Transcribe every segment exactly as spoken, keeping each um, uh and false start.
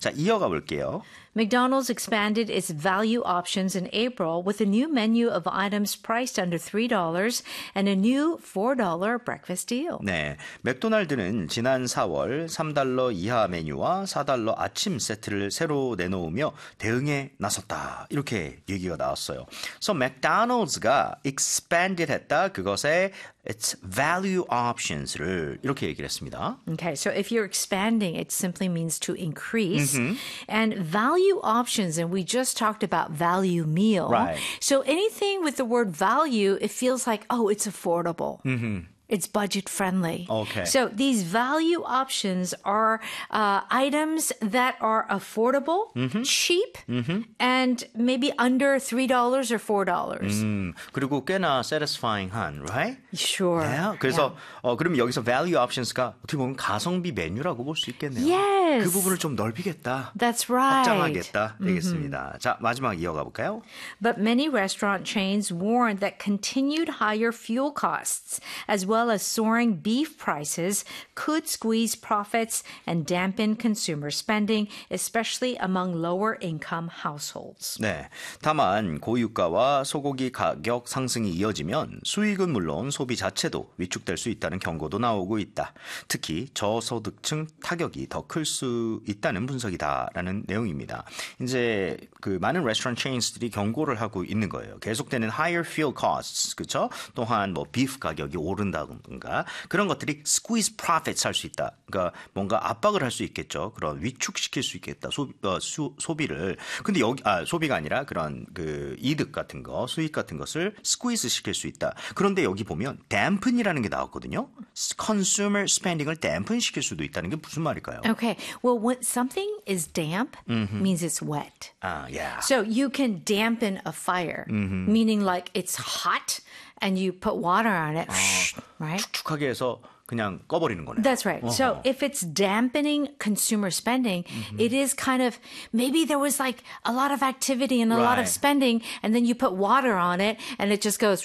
자, 이어가 볼게요. McDonald's expanded its value options in April with a new menu of items priced under three dollars and a new four dollar breakfast deal. 네, 맥도날드는 지난 사월 삼 달러 이하 메뉴와 사 달러 아침 세트를 새로 내놓으며 대응에 나섰다. 이렇게 얘기가 나왔어요. So McDonald's가 expanded 했다. 그것에 its value options를 이렇게 얘기를 했습니다. Okay, so if you're expanding, it simply means to increase. Mm-hmm. And value options, and we just talked about value meal. Right. So anything with the word value, it feels like, oh, it's affordable. Mm-hmm. It's budget friendly. Okay. So these value options are uh, items that are affordable, mm-hmm. cheap, mm-hmm. and maybe under three dollars or four dollars. 음, 그리고 꽤나 satisfying한, right? Sure. Yeah. 그래서 Yeah. 어, 그럼 여기서 value options가 어떻게 보면 가성비 메뉴라고 볼 수 있겠네요. Yes. 그 부분을 좀 넓히겠다. That's right. 확장하겠다 되겠습니다. Mm-hmm. 자, 마지막 이어가 볼까요? But many restaurant chains warned that continued higher fuel costs, as well as soaring beef prices, could squeeze profits and dampen consumer spending, especially among lower-income households. 네, 다만 고유가와 소고기 가격 상승이 이어지면 수익은 물론 소비 자체도 위축될 수 있다는 경고도 나오고 있다. 특히 저소득층 타격이 더 클 수 있다는 분석이다라는 내용입니다. 이제 그 많은 레스토랑 체인들이 경고를 하고 있는 거예요. 계속되는 higher fuel costs, 그렇죠? 또한 뭐 비프 가격이 오른다든가 그런 것들이 squeeze profits 할 수 있다. 그러니까 뭔가 압박을 할 수 있겠죠. 그런 위축시킬 수 있겠다. 소, 어, 수, 소비를. 근데 여기 아 소비가 아니라 그런 그 이득 같은 거, 수익 같은 것을 squeeze 시킬 수 있다. 그런데 여기 보면 dampen이라는 게 나왔거든요. consumer spending을 dampen 시킬 수도 있다는 게 무슨 말일까요? Okay. Well, when something is damp mm-hmm. means it's wet. Ah, yeah. So you can dampen a fire, mm-hmm. meaning like it's hot and you put water on it, 어, right? 축축하게 해서 그냥 꺼버리는 거네요. That's right. 어허. So if it's dampening consumer spending, mm-hmm. it is kind of, maybe there was like a lot of activity and a right. lot of spending, and then you put water on it, and it just goes,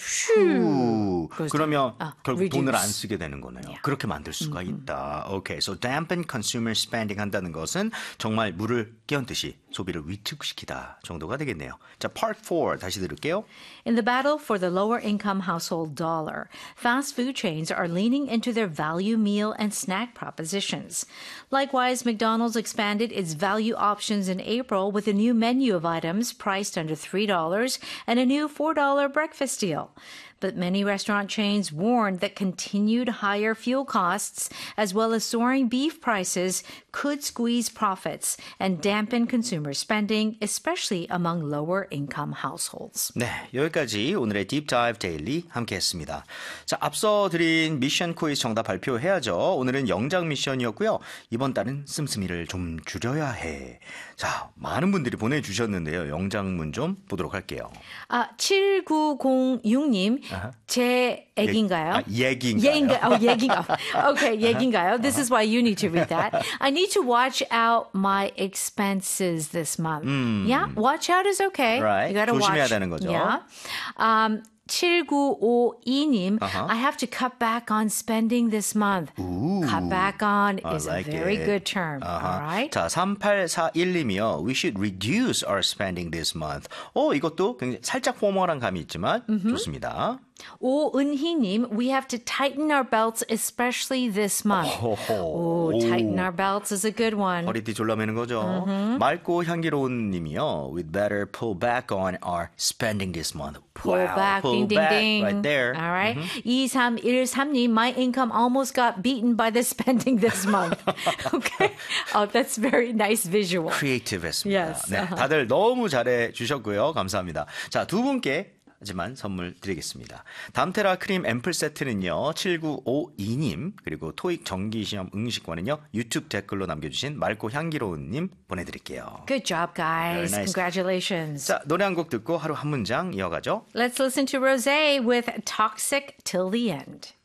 shoo. 그러면 아, 결국 reduce. 돈을 안 쓰게 되는 거네요. Yeah. 그렇게 만들 수가 mm-hmm. 있다. Okay, so dampen consumer spending 한다는 것은 정말 물을 끼얹듯이 소비를 위축시키다 정도가 되겠네요. 자, part four 다시 들을게요. In the battle for the lower income household dollar, fast food chains are leaning into their value meal and snack propositions. Likewise, McDonald's expanded its value options in April with a new menu of items priced under three dollars and a new four dollar breakfast deal. But many restaurant chains warned that continued higher fuel costs, as well as soaring beef prices, could squeeze profits and dampen consumer spending, especially among lower-income households. 네, 여기까지 오늘의 Deep Dive Daily 함께했습니다. 자, 앞서 드린 미션 퀴즈 정답 발표해야죠. 오늘은 영장 미션이었고요. 이번 달은 씀씀이를 좀 줄여야 해. 자, 많은 분들이 보내주셨는데요. 영장문 좀 보도록 할게요. 아, 칠구공육 님, uh-huh. 제 얘기인가요? 아, 얘기인가요? 얘기인가요? Oh, 얘기인가요? Okay, 얘기인가요? This is why you need to read that. I need to watch out my expenses this month. 음. Yeah, watch out is okay. Right. You gotta 조심해야 watch. 되는 거죠. Yeah. Um, 칠구오이 님, uh-huh. I have to cut back on spending this month. Ooh, cut back on I is like a very it. good term. Uh-huh. All right. 자, 삼팔사일 님이요. We should reduce our spending this month. 어, 이것도 굉장히 살짝 포멀한 감이 있지만 mm-hmm. 좋습니다. 오은희님, we have to tighten our belts, especially this month. Oh, oh, tighten our belts is a good one. 허리띠 졸라매는 거죠. Mm-hmm. 맑고 향기로운 님이요. We'd better pull back on our spending this month. Pull wow, back, pull ding, ding, back ding. right there. All right. Mm-hmm. 이삼일삼 님, my income almost got beaten by the spending this month. Okay. Oh, that's very nice visual. 크리에이티브했습니다. Yes. 네, 다들 너무 잘해 주셨고요. 감사합니다. 자, 두 분께 하지만 선물 드리겠습니다. 담테라 크림 앰플 세트는요. 칠구오이 님 그리고 토익 정기시험 응시권은요. 유튜브 댓글로 남겨주신 맑고 향기로운 님 보내드릴게요. Good job, guys. Very nice. Congratulations. 자, 노래 한 곡 듣고 하루 한 문장 이어가죠. Let's listen to Rosé with Toxic Till the End.